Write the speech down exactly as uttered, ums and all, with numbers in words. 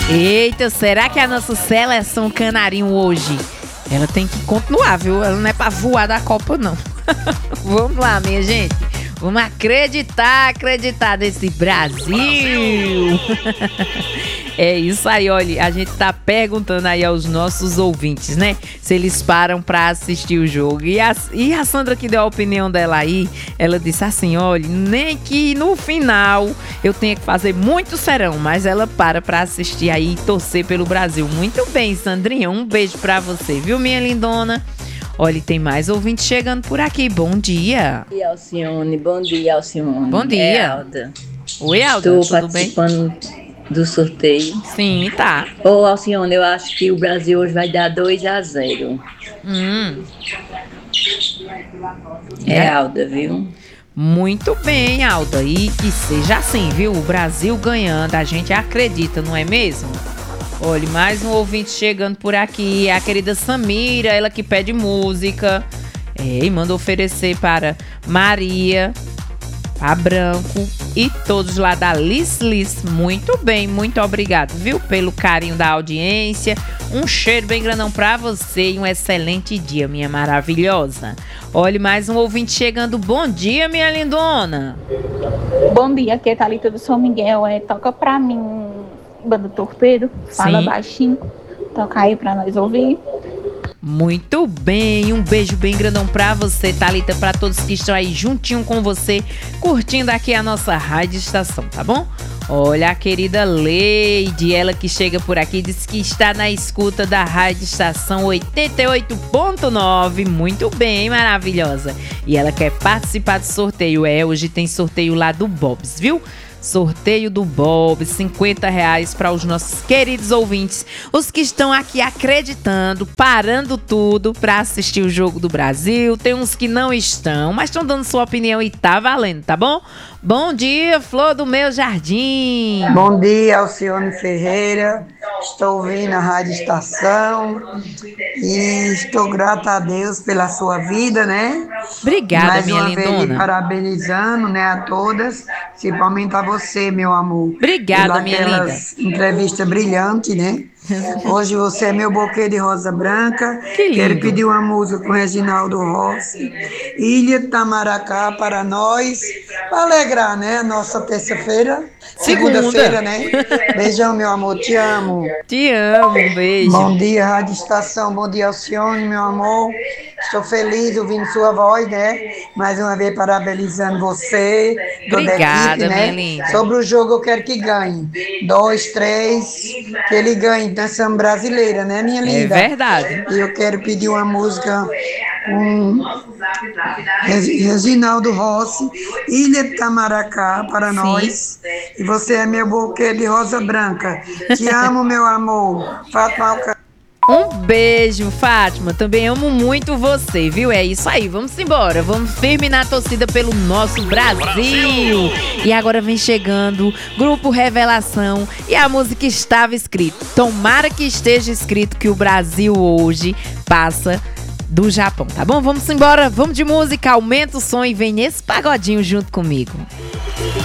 Eita, será que a nossa seleção canarinho hoje, ela tem que continuar, viu? Ela não é pra voar da Copa, não. Vamos lá, minha gente. Vamos acreditar, acreditar nesse Brasil. É isso aí, olha, a gente tá perguntando aí aos nossos ouvintes, né? Se eles param pra assistir o jogo. E a, e a Sandra, que deu a opinião dela aí, ela disse assim, olha, nem que no final eu tenha que fazer muito serão, mas ela para pra assistir aí e torcer pelo Brasil. Muito bem, Sandrinha, um beijo pra você, viu, minha lindona? Olha, tem mais ouvintes chegando por aqui. Bom dia. Bom dia, Alcione. Bom dia, Alcione. Bom dia. É Alda. Oi, Alda. Estou tudo bem? participando do sorteio. Sim, tá. Ô, Alcione, eu acho que o Brasil hoje vai dar dois a zero. Hum. É, Alda, viu? Muito bem, Alda. E que seja assim, viu? O Brasil ganhando, a gente acredita, não é mesmo? Olha, mais um ouvinte chegando por aqui, a querida Samira, ela que pede música, é, e manda oferecer para Maria, a Branco e todos lá da Liz Liz. Muito bem, muito obrigado, viu, pelo carinho da audiência. Um cheiro bem grandão pra você e um excelente dia, minha maravilhosa. Olha, mais um ouvinte chegando. Bom dia, minha lindona. Bom dia, aqui é Thalita do São Miguel. É, toca pra mim, Banda Torpedo, fala Sim. baixinho, toca aí pra nós ouvir. Muito bem, um beijo bem grandão pra você, Thalita, pra todos que estão aí juntinho com você, curtindo aqui a nossa rádio estação, tá bom? Olha, a querida Leide, ela que chega por aqui, diz que está na escuta da rádio estação oitenta e oito ponto nove, muito bem, maravilhosa. E ela quer participar do sorteio, é, hoje tem sorteio lá do Bob's, viu? Sorteio do Bob, cinquenta reais para os nossos queridos ouvintes, os que estão aqui acreditando, parando tudo para assistir o jogo do Brasil. Tem uns que não estão, mas estão dando sua opinião e tá valendo, tá bom? Bom dia, Flor do meu jardim. Bom dia, Alcione Ferreira. Estou ouvindo a Rádio Estação e estou grata a Deus pela sua vida, né? Obrigada, Mais minha uma lindona. vez parabenizando, né, a todas, principalmente a você, meu amor. Obrigada, minha linda. Pelas entrevistas brilhantes, né? Hoje você é meu buquê de rosa branca. Que lindo. Quero pedir uma música com Reginaldo Rossi, Ilha Tamaracá, para nós, para alegrar, né? A nossa terça-feira, Segunda. segunda-feira, né? Beijão, meu amor, te amo. Te amo, um beijo. Bom dia, Rádio Estação, bom dia, Alcione, meu amor. Estou feliz ouvindo sua voz, né? Mais uma vez parabenizando você, toda a Obrigada, equipe, né? minha linda. Sobre o jogo, eu quero que ganhe. Dois, três, que ele ganhe dança brasileira, né, minha É linda? verdade. E eu quero pedir uma música com Regi- Reginaldo Rossi, Ilha de Tamaracá, para Sim. nós. E você é meu buquê de rosa branca. Te amo, meu amor. Fátima Alcântara. Um beijo, Fátima. Também amo muito você, viu? É isso aí. Vamos embora. Vamos firme na torcida pelo nosso Brasil. Brasil! E agora vem chegando Grupo Revelação. E a música estava escrito. Tomara que esteja escrito que o Brasil hoje passa do Japão, tá bom? Vamos embora. Vamos de música. Aumenta o som e vem nesse pagodinho junto comigo.